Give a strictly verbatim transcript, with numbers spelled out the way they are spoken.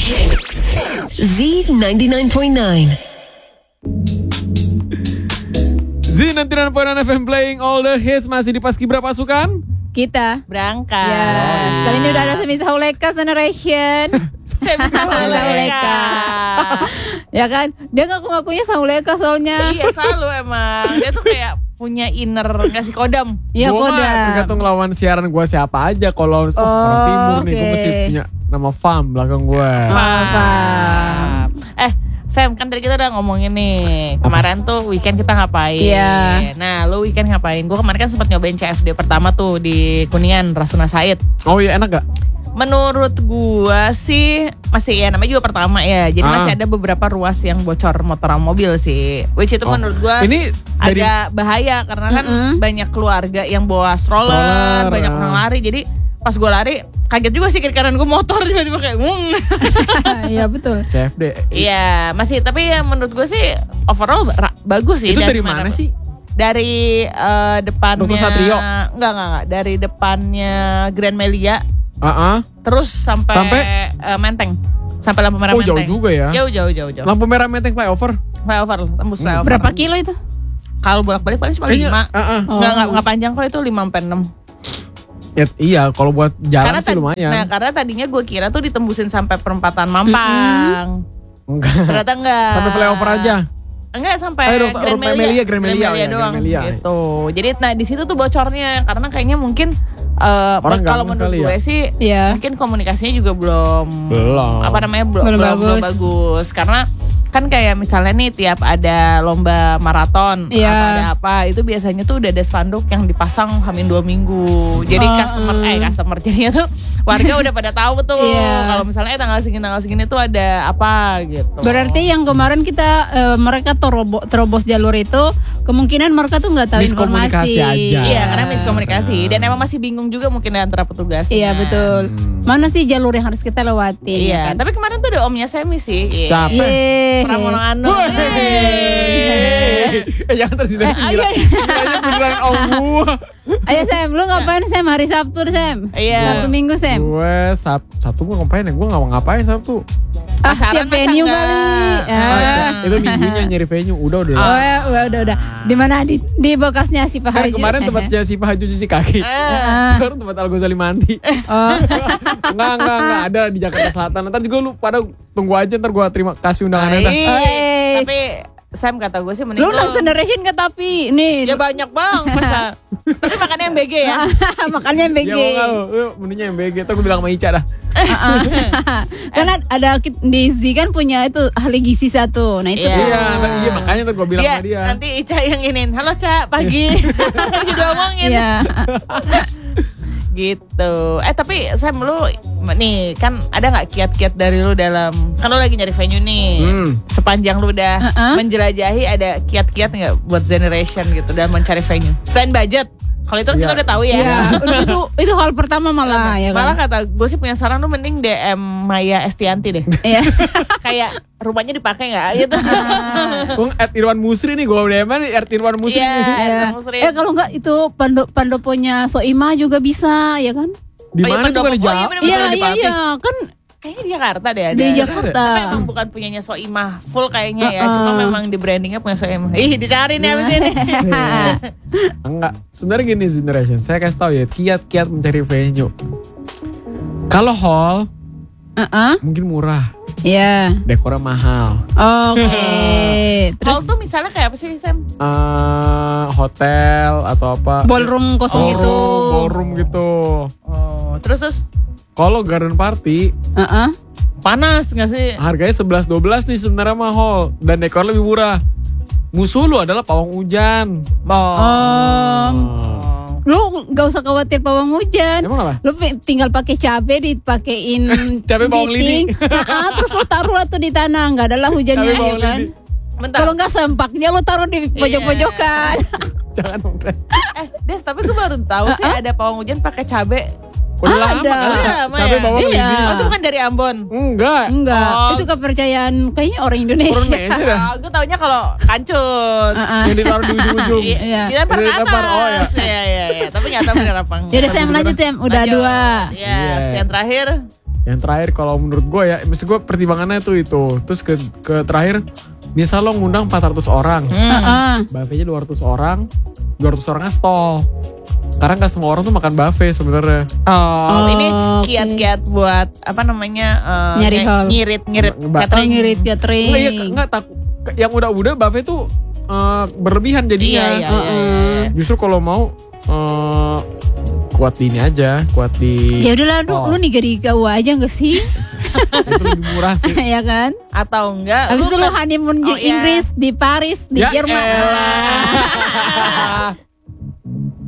hits. Z ninety-nine point nine. Z ninety-nine point nine F M playing all the hits. Masih di Paskibra Pasukan kita berangkat. Ya, Oh, iya. sekali ini udah ada Semi Sauleka Generation. Semi Sauleka. Ya kan? Dia ngaku-ngakunya Sauleka soalnya. Iya selalu emang. Dia tuh kayak punya inner ngasih kodam. Iya Gua mah kodam. tergantung lawan siaran gue siapa aja. Kalau oh, orang timur nih, gue oke. mesti punya nama Fam belakang gue. Paham. Eh Sam, kan tadi kita udah ngomongin nih. Kemarin tuh weekend kita ngapain. Iya. Nah lu weekend ngapain? Gue kemarin kan sempat nyobain C F D pertama tuh di Kuningan, Rasuna Said. Oh iya, enak gak? Menurut gua sih masih ya namanya juga pertama ya. Jadi Ah. masih ada beberapa ruas yang bocor motor mobil sih. Which itu Oh. menurut gua Ini dari agak bahaya karena kan Mm-mm. banyak keluarga yang bawa stroller, Stroller, banyak ah. orang lari. Jadi pas gua lari kaget juga sih kiri kanan gua motor tiba-tiba kayak mung. Iya betul. C F D. Iya, masih tapi ya menurut gua sih overall ra- bagus sih. Itu dan dari mana sih? Dari eh, depannya Dokter Satrio? Enggak, enggak, enggak. Dari depannya Grand Melia Ah, terus sampai, Sampai? eh, Menteng. Sampai lampu merah Oh, Menteng. jauh juga ya. Jauh, jauh, jauh, jauh. Lampu merah Menteng flyover. Flyover, tembus flyover. Berapa kilo itu? Kalau bolak-balik paling cuma Kayaknya, lima. ah, ah. Enggak, enggak, enggak panjang kok itu lima sampai enam. Ya, iya, kalau buat jalan sih tad- lumayan. Nah, karena tadinya gue kira tuh ditembusin sampai perempatan Mampang. Enggak. Ternyata enggak. Sampai flyover aja. Enggak sampai Eh, Dok- Grand Grand Melia, Melia, Grand Melia, ya, doang Grand Melia. gitu. Jadi nah di situ tuh bocornya karena kayaknya mungkin eh, Orang kalau ganggu menurut kali gue ya. sih Iya. mungkin komunikasinya juga belum Belum. apa namanya belum Belum belum, belum bagus. bagus karena kan kayak misalnya nih tiap ada lomba maraton Iya. atau ada apa itu biasanya tuh udah ada spanduk yang dipasang hamin dua minggu jadi Oh, customer mm. eh customer jadinya tuh warga udah pada tahu tuh Iya. kalau misalnya eh, tanggal segini tanggal segini tuh ada apa gitu. Berarti yang kemarin kita eh, mereka terobo, terobos jalur itu kemungkinan mereka tuh nggak tahu Miskomunikasi informasi. aja. Iya, karena miskomunikasi dan emang masih bingung juga mungkin antara petugasnya. Iya betul. Mana sih jalur yang harus kita lewati? Iya, kan? tapi kemarin tuh ada omnya Semi sih. Iya. Siapa? Yeay. Pramono Anu. Eh, jangan tersidak Eh, gila. ayo. Gilanya beneran om gua. Ayo Sam, lu ngapain Sam hari Sabtu Sam? Iya. Sabtu Minggu Sam. Gue Sab Sabtu gue ngapain ya? Gue gak mau ngapain Sabtu. Ah, Pasaran siap masa venue enggak? kali. Ah, Ah. itu minggunya nyari venue. Udah udah. Oh ya, udah udah udah. Di mana di di bekasnya si Pak Kan Haju. kemarin tempatnya si Pak Haju cuci kaki. Ah. Sekarang tempat Al Ghazali mandi. Oh. Enggak, enggak, enggak ada di Jakarta Selatan. Ntar juga lu pada tunggu aja, ntar gue terima kasih undangannya. dah. Iya. Yes. Tapi Sam kata gue sih mending Lu next generation ke tapi nih. Ya banyak bang masa. Tapi makannya yang B G ya. Makannya B G. Ya mau nggak lu, lu menunya yang B G. Ntar gue bilang sama Ica dah. Karena ada kit- di Z kan punya itu ahli gizi satu. Nah itu Iya. tuh. Iya, ntar- iya makanya ntar gue bilang Iya, sama dia. nanti Ica yang inin. Halo Ca, pagi. Juga ngomongin. Iya. Gitu. Eh tapi Sam lu nih kan ada nggak kiat-kiat dari lu dalam kan lu lagi nyari venue nih. Hmm. Sepanjang lu udah Uh-uh. menjelajahi ada kiat-kiat nggak buat generation gitu dalam mencari venue. Selain budget. Kalau itu kan kita Iya. udah tahu ya. Iya, udah itu itu hal pertama malah ya kan. Malah kata gue sih punya saran lu mending D M Maya Estianti deh. Iya. Kayak rumahnya dipakai nggak gitu. Gue at Irwan Musri nih, gue udah emang nih at Irwan Musri Iya. nih. Iya. Muslim. Eh kalau enggak itu pando pandoponya Soima juga bisa ya kan? Di Oh, iya, mana tuh Pendopo. kali Oh, iya, jauh? bener, Iya bener, iya iya kan Kayaknya di Jakarta deh ada. di Ada. Jakarta. Tapi emang bukan punyanya Soimah full kayaknya ya. Uh-uh. Cuma memang di brandingnya punya Soimah. Ih dicari nih abis ini. Enggak, sebenarnya gini generation. Saya kasih tahu ya, kiat-kiat mencari venue. Kalau hall Heeh. mungkin murah, Iya. dekornya mahal. Oke. Hall Terus tuh misalnya kayak apa sih Sam? Eh, hotel atau apa? ballroom kosong Ballroom, gitu. ballroom gitu. Oh, terus terus Kalau garden party Heeh. panas nggak sih? harganya sebelas dua belas nih sebenarnya mah hall dan dekor lebih murah. Musuh lu adalah pawang hujan. Oh. Um, Oh. lu gak usah khawatir pawang hujan. Emang apa? Lu pe- tinggal pakai cabe dipakein Cabe bawang piting. lidi. Nah, terus lu taruh lah tuh di tanah, nggak adalah hujannya Cabe ya bawang kan. lidi. Bentar. Kalau nggak sempaknya lu taruh di pojok-pojokan. Jangan dong, Des. Eh, Des, tapi gue baru tahu sih ada pawang hujan pakai cabe. Udah lama Ada. kan? Ca- Lama cabe ya? bawang Iya. lidi. Oh, itu bukan dari Ambon. Enggak. Enggak, Oh. itu kepercayaan kayaknya orang Turun Indonesia. meja dah. Oh, gue taunya kalau kancut. Heeh. Yang ditaruh di ujung-ujung. Iya, Iya. dilempar ke Dilempar, atas. oh, ya. Iya, iya, iya. Tapi nggak tahu bener apa enggak. Yaudah Sam lanjut Sam, udah Lanjut. dua. Yes, Yes. yang terakhir. Yang terakhir kalau menurut gue ya, maksud gue pertimbangannya tuh itu. Terus ke, ke terakhir, misal lo ngundang empat ratus orang, Heeh. buffetnya dua ratus orang, dua ratus orangnya stall. Karena gak semua orang tuh makan buffet sebenarnya. Oh, Oh, ini oke. kiat-kiat buat apa namanya? eh, Nyari ny- hall. Nyirit-nyirit Mbak- Oh, catering. ngirit catering. Enggak, ya, enggak takut. Yang udah-udah buffet tuh eh, berlebihan Iya, jadinya. iya, iya, iya. Justru kalau mau eh, kuat di ini aja, kuat di Ya udahlah, lu, Oh. lu niga-niga aja gak sih? itu lebih murah sih. Ya kan? Atau enggak? Habis itu lu kan- honeymoon di Oh, iya. Inggris, di Paris, di Ya Jerman. elah.